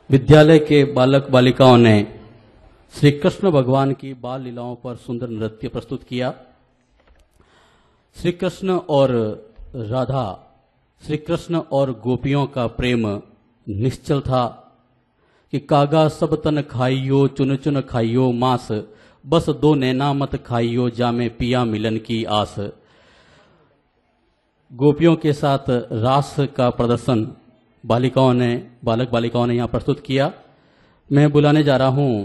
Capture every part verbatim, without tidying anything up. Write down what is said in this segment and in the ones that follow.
विद्यालय के बालक बालिकाओं ने श्री कृष्ण भगवान की बाल लीलाओं पर सुंदर नृत्य प्रस्तुत किया। श्री कृष्ण और राधा, श्री कृष्ण और गोपियों का प्रेम निश्चल था कि कागा सब तन खाइयो चुन चुन खाइयो मांस, बस दो नैना मत खाइयो जामे पिया मिलन की आस। गोपियों के साथ रास का प्रदर्शन बालिकाओं ने बालक बालिकाओं ने यहां प्रस्तुत किया। मैं बुलाने जा रहा हूं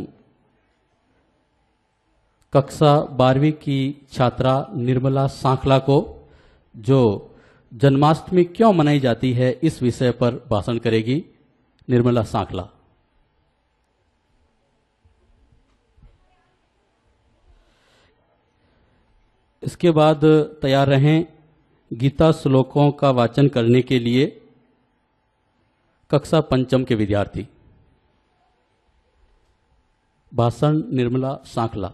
कक्षा बारहवीं की छात्रा निर्मला सांखला को, जो जन्माष्टमी क्यों मनाई जाती है इस विषय पर भाषण करेगी। निर्मला सांखला। इसके बाद तैयार रहें गीता श्लोकों का वाचन करने के लिए कक्षा पंचम के विद्यार्थी। भाषण निर्मला सांखला।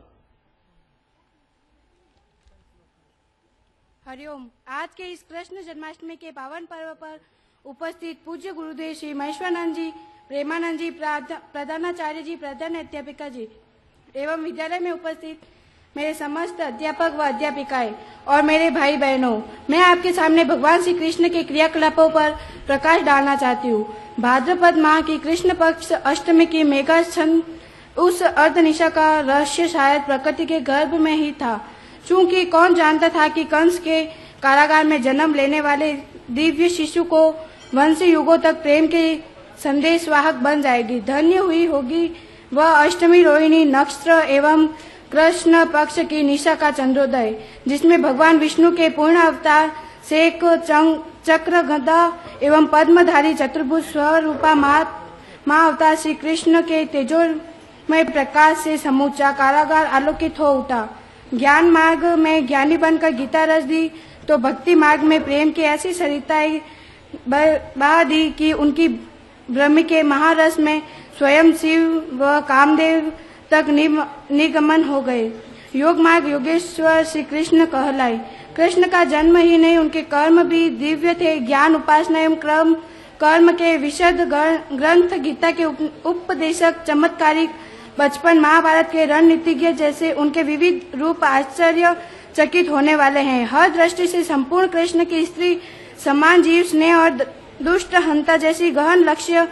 हरिओम। आज के इस कृष्ण जन्माष्टमी के पावन पर्व पर उपस्थित पूज्य गुरुदेव श्री महेश्वरानंद जी, प्रेमानंद जी, प्रधानाचार्य जी, प्रधान अध्यापिका जी एवं विद्यालय में उपस्थित मेरे समस्त अध्यापक व अध्यापिकाएं और मेरे भाई बहनों, मैं आपके सामने भगवान श्री कृष्ण के क्रियाकलापों पर प्रकाश डालना चाहती हूँ। भाद्रपद माह की कृष्ण पक्ष अष्टमी की मेघा छंद उस अर्धनिशा का रहस्य शायद प्रकृति के गर्भ में ही था, चूंकि कौन जानता था कि कंस के कारागार में जन्म लेने वाले दिव्य शिशु को वंश युगों तक प्रेम के संदेशवाहक बन जाएगी। धन्य हुई होगी वह अष्टमी रोहिणी नक्षत्र एवं कृष्ण पक्ष की निशा का चंद्रोदय, जिसमें भगवान विष्णु के पूर्ण अवतार शेख चक्र गदा एवं पद्मधारी चतुर्भुज स्वरूपा मां अवतार श्री कृष्ण के तेजोमय प्रकाश से समूचा कारागार आलोकित हो उठा। ज्ञान मार्ग में ज्ञानी बनकर गीता रस दी तो भक्ति मार्ग में प्रेम की ऐसी सरिताएं बहा दी कि उनकी ब्रह्म के महारस में स्वयं शिव व कामदेव तक निगमन हो गए। योग मार्ग योगेश्वर श्री कृष्ण कहलाए। कृष्ण का जन्म ही नहीं, उनके कर्म भी दिव्य थे। ज्ञान, उपासना एवं कर्म कर्म के विशद ग्रंथ गीता के उपदेशक, चमत्कारिक, बचपन, महाभारत के रणनीतिज्ञ जैसे उनके विविध रूप आश्चर्य चकित होने वाले हैं। हर दृष्टि से संपूर्ण कृष्ण की स्त्री समान जीव स्नेह और दुष्ट हंता जैसी गहन लक्ष्य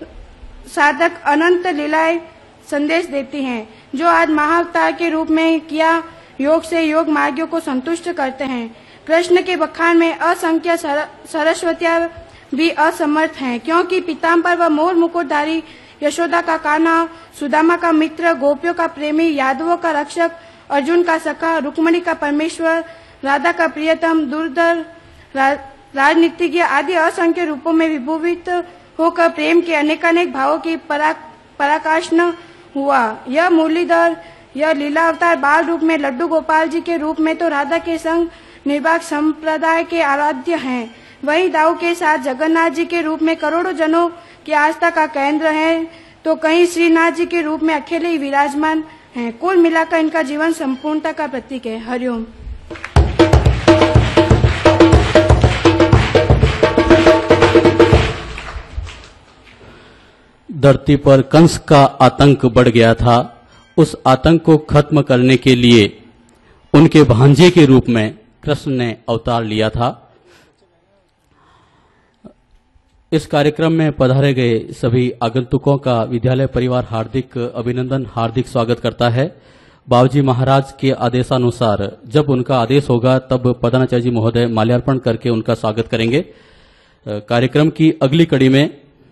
साधक अनंत लीलाएं संदेश देती हैं, जो आज महाअवतार के रूप में किया योग से योग मार्गियों को संतुष्ट करते हैं। कृष्ण के बखान में असंख्य सरस्वतियां भी असमर्थ हैं, क्योंकि पीताम्बर व मोर मुकुटधारी, यशोदा का कान्हा, सुदामा का मित्र, गोपियों का प्रेमी, यादवों का रक्षक, अर्जुन का सखा, रुक्मणी का परमेश्वर, राधा का प्रियतम, दुर्धर रा, राजनीतिज्ञ आदि असंख्य रूपों में विभूषित होकर प्रेम के अनेकानेक भावों की परा, पराकाष्ठा हुआ। यह मुरलीधर, यह लीला अवतार बाल रूप में लड्डू गोपाल जी के रूप में तो राधा के संग निर्वाक संप्रदाय के आराध्य हैं, वही दाऊ के साथ जगन्नाथ जी के रूप में करोड़ों जनों की आस्था का केंद्र हैं, तो कहीं श्रीनाथ जी के रूप में अकेले ही विराजमान हैं। कुल मिलाकर इनका जीवन संपूर्णता का प्रतीक है। हरिओम। धरती पर कंस का आतंक बढ़ गया था। उस आतंक को खत्म करने के लिए उनके भांजे के रूप में कृष्ण ने अवतार लिया था। इस कार्यक्रम में पधारे गए सभी आगंतुकों का विद्यालय परिवार हार्दिक अभिनंदन, हार्दिक स्वागत करता है। बाबूजी महाराज के आदेशानुसार जब उनका आदेश होगा तब प्रधानाचार्य जी महोदय माल्यार्पण करके उनका स्वागत करेंगे। कार्यक्रम की अगली कड़ी में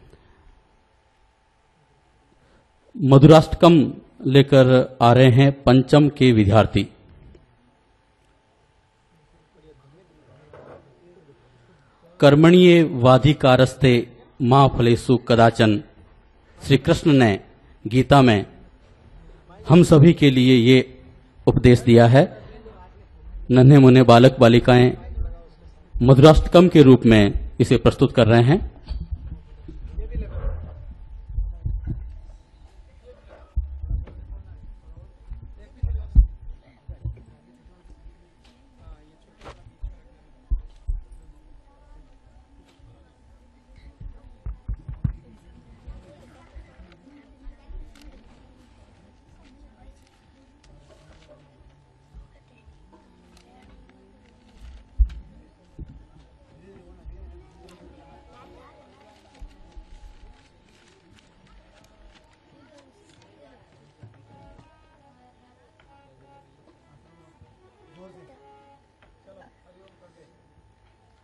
मधुराष्टकम लेकर आ रहे हैं पंचम के विद्यार्थी। कर्मणीय वाधिकारस्ते मां फलेषु कदाचन, श्री कृष्ण ने गीता में हम सभी के लिए ये उपदेश दिया है। नन्हे मुन्ने बालक बालिकाएं मधुराष्टकम के रूप में इसे प्रस्तुत कर रहे हैं।